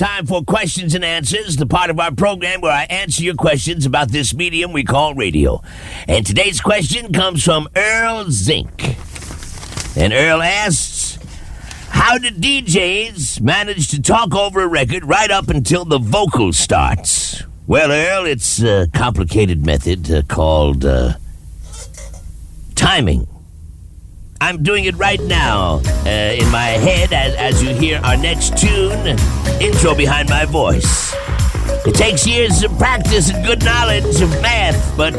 time for questions and answers, the part of our program where I answer your questions about this medium we call radio. And today's question comes from Earl Zink. And Earl asks, how do DJs manage to talk over a record right up until the vocal starts? Well, Earl, it's a complicated method called timing. I'm doing it right now in my head as you hear our next tune, intro behind my voice. It takes years of practice and good knowledge of math, but